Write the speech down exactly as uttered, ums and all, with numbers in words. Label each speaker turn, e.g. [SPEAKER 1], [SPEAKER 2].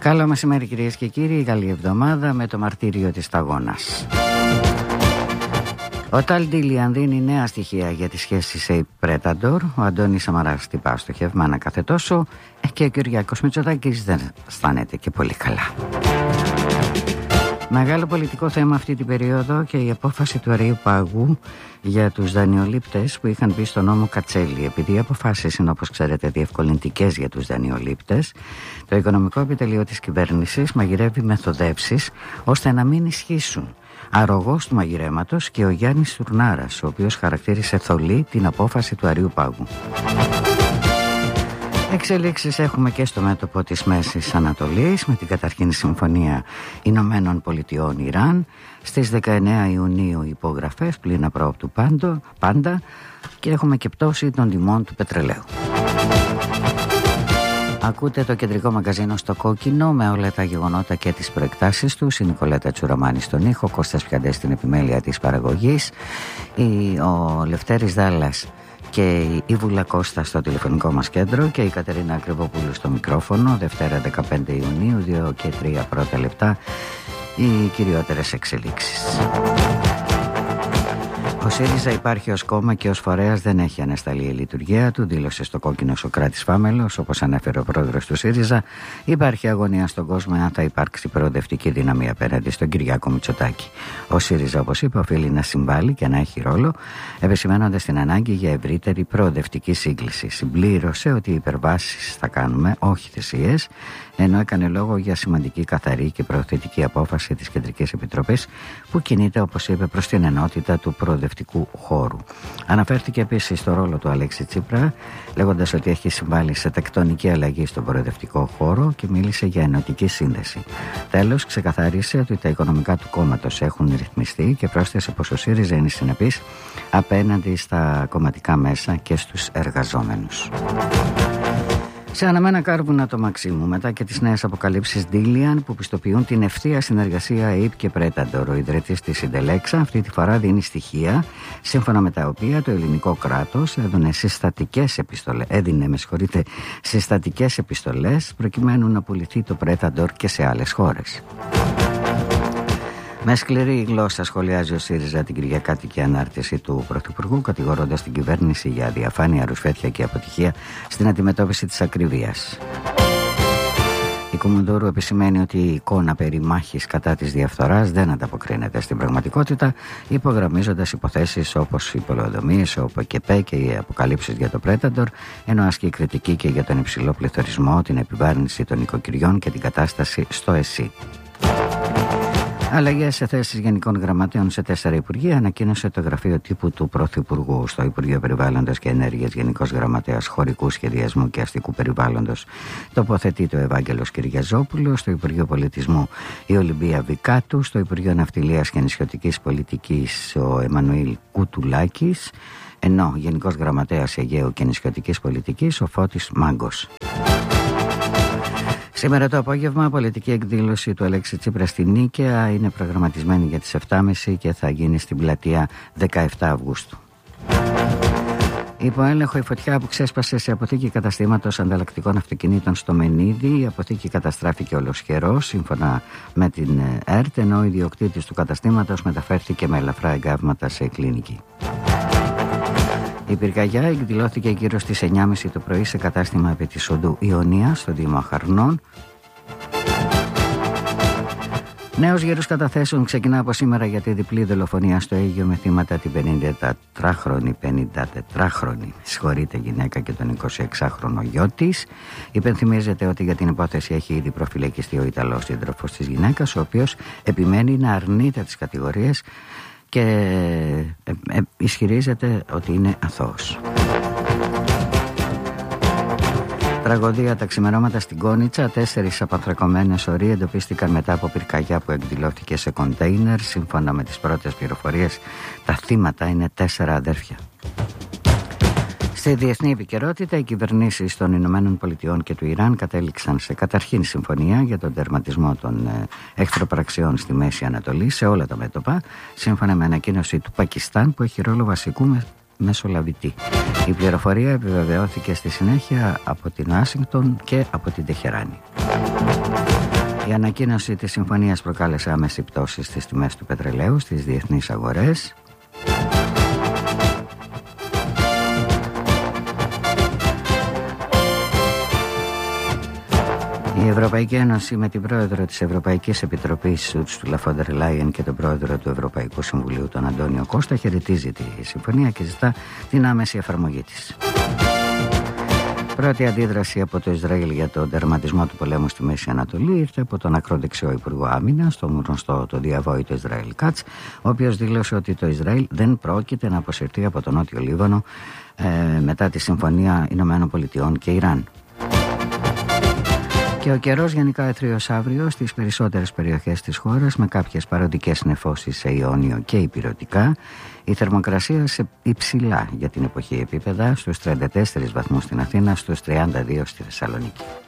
[SPEAKER 1] Καλό μεσημέρι κυρίες και κύριοι, καλή εβδομάδα με το μαρτύριο της σταγόνας. Ο Tal Dilian δίνει νέα στοιχεία για τις σχέσεις Ape-Predator, ο Αντώνης Σαμαράς τυπά στοχευμένα κάθε τόσο και ο Κυριάκος Μητσοτάκης δεν αισθάνεται και πολύ καλά. Μεγάλο πολιτικό θέμα αυτή την περίοδο και η απόφαση του Αριού Πάγου για τους δανειολήπτες που είχαν μπει στο νόμο Κατσέλη. Επειδή οι αποφάσεις είναι, όπως ξέρετε, διευκολυντικές για τους δανειολήπτες, το οικονομικό επιτελείο της κυβέρνησης μαγειρεύει μεθοδεύσεις ώστε να μην ισχύσουν. Αρρωγός του μαγειρέματος και ο Γιάννης Τουρνάρας, ο οποίος χαρακτήρισε θολή την απόφαση του Αριού Πάγου. Εξελίξεις έχουμε και στο μέτωπο της Μέσης Ανατολής με την καταρχήν συμφωνία Ηνωμένων Πολιτειών Ιράν. Στις δεκαεννέα Ιουνίου υπογραφές πλην απρόοπτου πάντα και έχουμε και πτώση των τιμών του πετρελαίου. Ακούτε το κεντρικό μαγκαζίνο στο κόκκινο με όλα τα γεγονότα και τις προεκτάσεις τους. Η Νικολέτα Τσουραμάνη στον ήχο, Κώστας Πιαντές στην επιμέλεια της παραγωγής, ο Λευτέρης Δάλλας και η Βουλα Κώστα στο τηλεφωνικό μας κέντρο και η Κατερίνα Ακριβοπούλου στο μικρόφωνο. Δευτέρα δεκαπέντε Ιουνίου, δύο και τρία πρώτα λεπτά, οι κυριότερες εξελίξεις. Ο ΣΥΡΙΖΑ υπάρχει ως κόμμα και ως φορέας δεν έχει ανασταλεί η λειτουργία του, δήλωσε στο κόκκινο Σωκράτης Φάμελος. Όπως ανέφερε ο πρόεδρος του ΣΥΡΙΖΑ, υπάρχει αγωνία στον κόσμο αν θα υπάρξει προοδευτική δύναμη απέναντι στον Κυριάκο Μητσοτάκη. Ο ΣΥΡΙΖΑ, όπως είπε, οφείλει να συμβάλλει και να έχει ρόλο, επισημαίνοντας την ανάγκη για ευρύτερη προοδευτική σύγκληση. Συμπλήρωσε ότι οι υπερβάσεις θα κάνουμε, όχι θυσίες, ενώ έκανε λόγο για σημαντική, καθαρή και προωθητική απόφαση της Κεντρικής Επιτροπής που κινείται, όπως είπε, προς την ενότητα του προοδευτικού χώρου. Αναφέρθηκε επίσης στο ρόλο του Αλέξη Τσίπρα, λέγοντας ότι έχει συμβάλει σε τεκτονική αλλαγή στον προοδευτικό χώρο και μίλησε για ενωτική σύνδεση. Τέλος, ξεκαθάρισε ότι τα οικονομικά του κόμματος έχουν ρυθμιστεί και πρόσθεσε πως ο ΣΥΡΙΖΑ είναι συνεπής απέναντι στα κομματικά μέσα και στους εργαζόμενους. Σε αναμένα κάρβουνα το Μαξίμου, μετά και τις νέες αποκαλύψεις Dilian που πιστοποιούν την ευθεία συνεργασία Ape και Predator. Ο ιδρυτής της Συντελέξα αυτή τη φορά δίνει στοιχεία, σύμφωνα με τα οποία το ελληνικό κράτος έδινε συστατικές επιστολές, έδινε, με συγχωρείτε, συστατικές επιστολές προκειμένου να πουληθεί το Predator και σε άλλες χώρες. Με σκληρή γλώσσα σχολιάζει ο ΣΥΡΙΖΑ την κυριακάτικη ανάρτηση του Πρωθυπουργού, κατηγορώντας την κυβέρνηση για αδιαφάνεια, ρουσφέτια και αποτυχία στην αντιμετώπιση της ακρίβειας. Η Κουμουντούρου επισημαίνει ότι η εικόνα περί μάχης κατά της διαφθοράς δεν ανταποκρίνεται στην πραγματικότητα, υπογραμμίζοντας υποθέσεις όπως οι πολεοδομίες, ο ΠΚΠ και οι αποκαλύψεις για το Predator, ενώ ασκεί κριτική και για τον υψηλό πληθωρισμό, την επιβάρυνση των οικοκυριών και την κατάσταση στο ΕΣΥ. Αλλαγές σε θέσεις γενικών γραμματέων σε τέσσερα υπουργεία ανακοίνωσε το γραφείο τύπου του Πρωθυπουργού. Στο Υπουργείο Περιβάλλοντος και Ενέργειας Γενικός Γραμματέας Χωρικού Σχεδιασμού και Αστικού Περιβάλλοντος τοποθετείται ο Ευάγγελος Κυριαζόπουλος. Στο Υπουργείο Πολιτισμού η Ολυμπία Βικάτου. Στο Υπουργείο Ναυτιλίας και Νησιωτικής Πολιτικής ο Εμμανουήλ Κουτουλάκης. Ενώ Γενικός Γραμματέας Αιγαίου και Νησιωτικής Πολιτικής ο Φώτης Μάγκος. Σήμερα το απόγευμα πολιτική εκδήλωση του Αλέξη Τσίπρα στη Νίκαια είναι προγραμματισμένη για τις επτά και μισή και θα γίνει στην πλατεία δεκαεπτά Αυγούστου. Υπό έλεγχο η φωτιά που ξέσπασε σε αποθήκη καταστήματος ανταλλακτικών αυτοκινήτων στο Μενίδη. Η αποθήκη καταστράφηκε ολοσχερός σύμφωνα με την ΕΡΤ, ενώ ο ιδιοκτήτης του καταστήματος μεταφέρθηκε με ελαφρά εγκάβματα σε κλινική. Η πυρκαγιά εκδηλώθηκε γύρω στις εννιά και μισή το πρωί σε κατάστημα επί της οδού Ιωνία στο Δήμο Αχαρνών. Νέος γύρος καταθέσεων ξεκινά από σήμερα για τη διπλή δολοφονία στο Αίγυο με θύματα την πενηντατετράχρονη, πενηντατετράχρονη συγχωρείται γυναίκα και τον εικοσιεξάχρονο γιο της. Υπενθυμίζεται ότι για την υπόθεση έχει ήδη προφυλακιστεί ο Ιταλός σύντροφος της γυναίκας, ο οποίος επιμένει να αρνείται τις κατηγορίες και ε, ε, ισχυρίζεται ότι είναι αθώος. Τραγωδία τα ξημερώματα στην Κόνιτσα. Τέσσερις απανθρακωμένες οροί εντοπίστηκαν μετά από πυρκαγιά που εκδηλώθηκε σε κοντέινερ. Σύμφωνα με τις πρώτες πληροφορίες, τα θύματα είναι τέσσερα αδέρφια. Στη διεθνή επικαιρότητα, οι κυβερνήσεις των Ηνωμένων Πολιτειών και του Ιράν κατέληξαν σε καταρχήν συμφωνία για τον τερματισμό των εχθροπραξιών στη Μέση Ανατολή σε όλα τα μέτωπα, σύμφωνα με ανακοίνωση του Πακιστάν που έχει ρόλο βασικού μεσολαβητή. Η πληροφορία επιβεβαιώθηκε στη συνέχεια από την Ουάσιγκτον και από την Τεχεράνη. Η ανακοίνωση της συμφωνίας προκάλεσε άμεση πτώση στις τιμές του πετρελαίου στις διεθνείς αγορές. Η Ευρωπαϊκή Ένωση με την πρόεδρο της Ευρωπαϊκής Επιτροπής Ursula von der Leyen και τον πρόεδρο του Ευρωπαϊκού Συμβουλίου τον Αντώνιο Κώστα χαιρετίζει τη συμφωνία και ζητά την άμεση εφαρμογή της. Πρώτη αντίδραση από το Ισραήλ για τον τερματισμό του πολέμου στη Μέση Ανατολή ήρθε από τον ακροδεξιό Υπουργό Άμυνας, τον γνωστό το διαβόητο Ισραήλ Κάτς, ο οποίος δήλωσε ότι το Ισραήλ δεν πρόκειται να αποσυρθεί από τον Νότιο Λίβανο ε, μετά τη Συμφωνία Ηνωμένων Πολιτειών και Ιράν. Και ο καιρός γενικά εθρίος αύριο στις περισσότερες περιοχές της χώρας με κάποιες παροδικές νεφώσεις σε Ιόνιο και Ηπειρωτικά. Η θερμοκρασία σε υψηλά για την εποχή επίπεδα στους τριάντα τέσσερις βαθμούς στην Αθήνα, στους τριάντα δύο στη Θεσσαλονίκη.